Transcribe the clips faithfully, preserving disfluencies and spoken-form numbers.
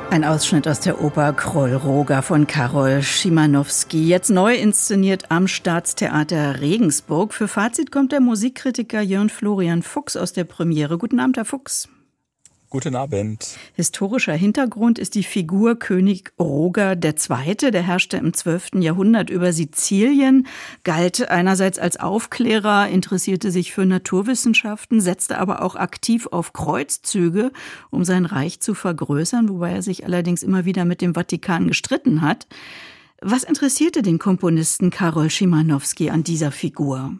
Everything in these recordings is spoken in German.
Ein Ausschnitt aus der Oper Kroll-Roger von Karol Szymanowski, jetzt neu inszeniert am Staatstheater Regensburg. Für Fazit kommt der Musikkritiker Jörn Florian Fuchs aus der Premiere. Guten Abend, Herr Fuchs. Guten Abend. Historischer Hintergrund ist die Figur König Roger der Zweite. Der herrschte im zwölften Jahrhundert über Sizilien, galt einerseits als Aufklärer, interessierte sich für Naturwissenschaften, setzte aber auch aktiv auf Kreuzzüge, um sein Reich zu vergrößern, wobei er sich allerdings immer wieder mit dem Vatikan gestritten hat. Was interessierte den Komponisten Karol Szymanowski an dieser Figur?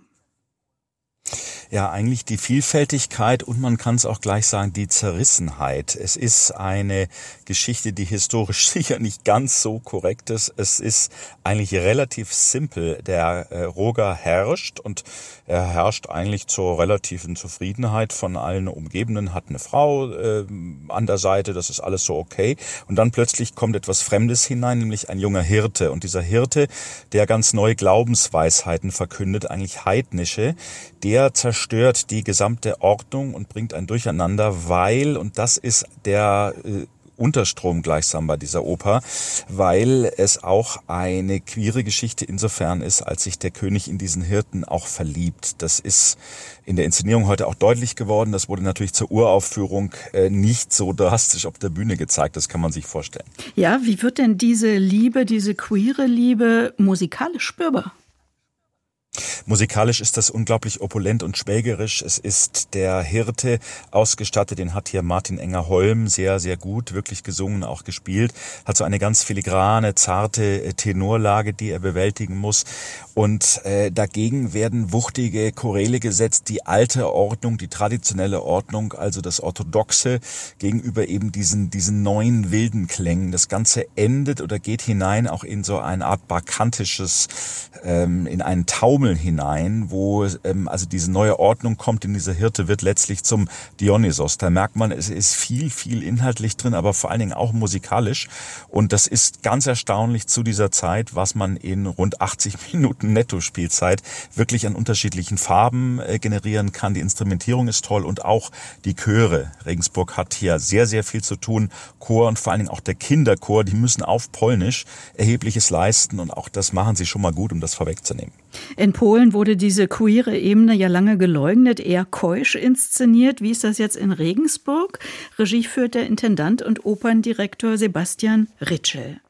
Ja, eigentlich die Vielfältigkeit und man kann es auch gleich sagen, die Zerrissenheit. Es ist eine Geschichte, die historisch sicher nicht ganz so korrekt ist. Es ist eigentlich relativ simpel. Der äh, Roger herrscht und er herrscht eigentlich zur relativen Zufriedenheit von allen Umgebenden, hat eine Frau äh, an der Seite, das ist alles so okay. Und dann plötzlich kommt etwas Fremdes hinein, nämlich ein junger Hirte. Und dieser Hirte, der ganz neue Glaubensweisheiten verkündet, eigentlich heidnische, der zerstört die gesamte Ordnung und bringt ein Durcheinander, weil, und das ist der äh, Unterstrom gleichsam bei dieser Oper, weil es auch eine queere Geschichte insofern ist, als sich der König in diesen Hirten auch verliebt. Das ist in der Inszenierung heute auch deutlich geworden. Das wurde natürlich zur Uraufführung äh, nicht so drastisch auf der Bühne gezeigt. Das kann man sich vorstellen. Ja, wie wird denn diese Liebe, diese queere Liebe musikalisch spürbar? Musikalisch ist das unglaublich opulent und schwelgerisch. Es ist der Hirte ausgestattet, den hat hier Martin Enger-Holm sehr, sehr gut wirklich gesungen, auch gespielt. Hat so eine ganz filigrane, zarte Tenorlage, die er bewältigen muss. Und äh, dagegen werden wuchtige Choräle gesetzt, die alte Ordnung, die traditionelle Ordnung, also das Orthodoxe, gegenüber eben diesen, diesen neuen wilden Klängen. Das Ganze endet oder geht hinein auch in so eine Art bacchantisches, ähm, in einen Taumel hinein, wo ähm, also diese neue Ordnung kommt, in dieser Hirte wird letztlich zum Dionysos. Da merkt man, es ist viel, viel inhaltlich drin, aber vor allen Dingen auch musikalisch. Und das ist ganz erstaunlich zu dieser Zeit, was man in rund achtzig Minuten Netto-Spielzeit wirklich an unterschiedlichen Farben äh, generieren kann. Die Instrumentierung ist toll und auch die Chöre. Regensburg hat hier sehr, sehr viel zu tun. Chor und vor allen Dingen auch der Kinderchor, die müssen auf Polnisch Erhebliches leisten und auch das machen sie schon mal gut, um das vorwegzunehmen. In Polen wurde diese queere Ebene ja lange geleugnet, eher keusch inszeniert. Wie ist das jetzt in Regensburg? Regie führt der Intendant und Operndirektor Sebastian Ritschel.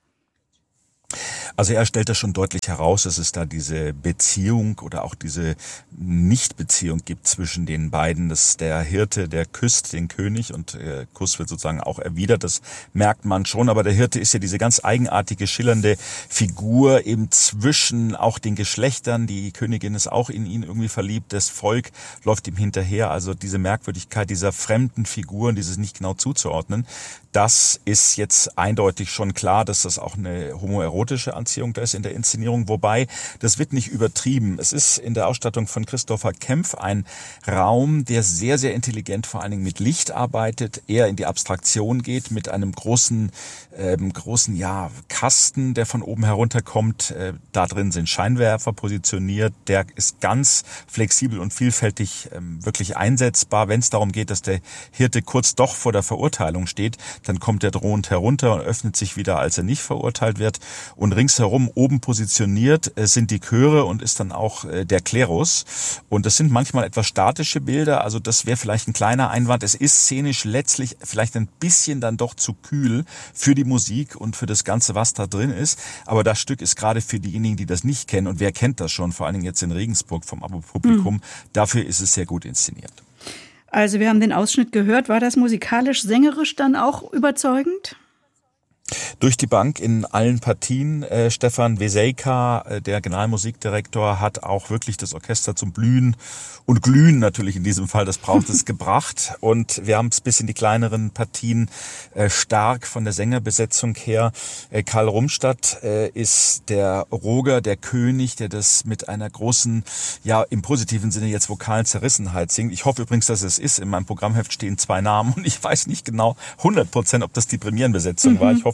Also er stellt das schon deutlich heraus, dass es da diese Beziehung oder auch diese Nichtbeziehung gibt zwischen den beiden. Dass der Hirte, der küsst den König und der Kuss wird sozusagen auch erwidert. Das merkt man schon. Aber der Hirte ist ja diese ganz eigenartige, schillernde Figur eben zwischen auch den Geschlechtern. Die Königin ist auch in ihn irgendwie verliebt. Das Volk läuft ihm hinterher. Also diese Merkwürdigkeit dieser fremden Figuren, dieses nicht genau zuzuordnen, das ist jetzt eindeutig schon klar, dass das auch eine homoerotische Anziehung da ist in der Inszenierung. Wobei, das wird nicht übertrieben. Es ist in der Ausstattung von Christopher Kempf ein Raum, der sehr, sehr intelligent vor allen Dingen mit Licht arbeitet, eher in die Abstraktion geht, mit einem großen, ähm, großen ja, Kasten, der von oben herunterkommt. Äh, da drin sind Scheinwerfer positioniert. Der ist ganz flexibel und vielfältig ähm, wirklich einsetzbar. Wenn es darum geht, dass der Hirte kurz doch vor der Verurteilung steht, dann kommt er drohend herunter und öffnet sich wieder, als er nicht verurteilt wird. Und ringsherum oben positioniert äh, sind die Chöre und ist dann auch äh, der Klerus. Und das sind manchmal etwas statische Bilder, also das wäre vielleicht ein kleiner Einwand. Es ist szenisch letztlich vielleicht ein bisschen dann doch zu kühl für die Musik und für das Ganze, was da drin ist. Aber das Stück ist gerade für diejenigen, die das nicht kennen, und wer kennt das schon, vor allen Dingen jetzt in Regensburg vom Abo-Publikum, mhm. dafür ist es sehr gut inszeniert. Also wir haben den Ausschnitt gehört. War das musikalisch, sängerisch dann auch überzeugend? Durch die Bank in allen Partien. Äh, Stefan Wesejka, äh, der Generalmusikdirektor, hat auch wirklich das Orchester zum Blühen und Glühen natürlich in diesem Fall, das braucht es, gebracht. Und wir haben es bis in die kleineren Partien äh, stark von der Sängerbesetzung her. Äh, Karl Rumstadt äh, ist der Roger, der König, der das mit einer großen, ja im positiven Sinne jetzt vokalen Zerrissenheit singt. Ich hoffe übrigens, dass es ist. In meinem Programmheft stehen zwei Namen und ich weiß nicht genau hundert Prozent, ob das die Premierenbesetzung mhm. war. Ich hoffe,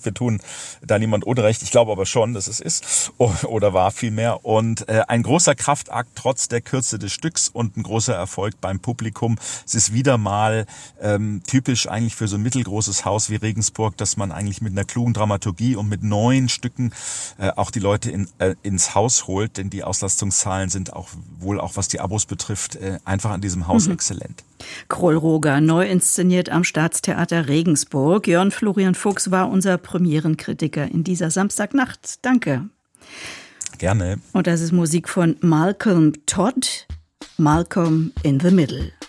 hoffe, wir tun da niemand Unrecht. Ich glaube aber schon, dass es ist oder war vielmehr. Und äh, ein großer Kraftakt trotz der Kürze des Stücks und ein großer Erfolg beim Publikum. Es ist wieder mal ähm, typisch eigentlich für so ein mittelgroßes Haus wie Regensburg, dass man eigentlich mit einer klugen Dramaturgie und mit neuen Stücken äh, auch die Leute in, äh, ins Haus holt, denn die Auslastungszahlen sind auch wohl auch was die Abos betrifft äh, einfach an diesem Haus mhm. exzellent. Kroll-Roger, neu inszeniert am Staatstheater Regensburg. Jörn Florian Fuchs war unser Premierenkritiker in dieser Samstagnacht. Danke. Gerne. Und das ist Musik von Malcolm Todd, Malcolm in the Middle.